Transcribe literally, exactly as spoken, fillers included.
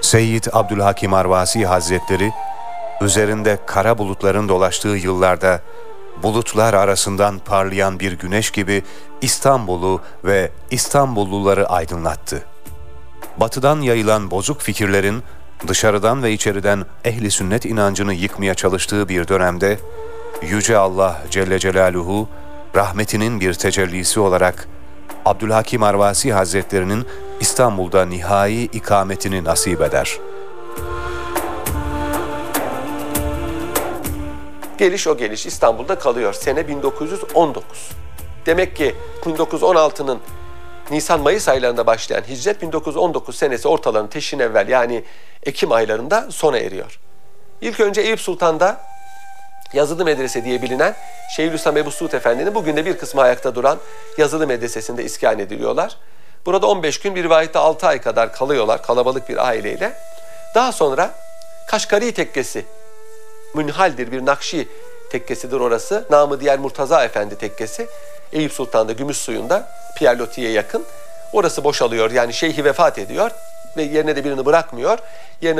Seyyid Abdülhakim Arvasi Hazretleri, üzerinde kara bulutların dolaştığı yıllarda bulutlar arasından parlayan bir güneş gibi İstanbul'u ve İstanbulluları aydınlattı. Batıdan yayılan bozuk fikirlerin dışarıdan ve içeriden ehli sünnet inancını yıkmaya çalıştığı bir dönemde Yüce Allah Celle Celaluhu rahmetinin bir tecellisi olarak Abdülhakim Arvasi Hazretlerinin İstanbul'da nihai ikametini nasip eder. Geliş o geliş İstanbul'da kalıyor. Sene bin dokuz yüz on dokuz. Demek ki bin dokuz yüz on altının Nisan-Mayıs aylarında başlayan hicret bin dokuz yüz on dokuz senesi ortalarının teşrin evvel yani Ekim aylarında sona eriyor. İlk önce Eyüp Sultan'da Yazılı Medrese diye bilinen Şeyhülislam Ebu Suud Efendi'nin bugün de bir kısmı ayakta duran Yazılı Medresesi'nde iskan ediliyorlar. Burada on beş gün, bir rivayette altı ay kadar kalıyorlar kalabalık bir aileyle. Daha sonra Kaşgari Tekkesi, münhaldir bir Nakşi tekkesidir orası. Namı diğer Murtaza Efendi tekkesi. Eyüp Sultan'da Gümüşsuyu'nda Pierre Loti'ye yakın. Orası boşalıyor yani şeyhi vefat ediyor ve yerine de birini bırakmıyor. Yerine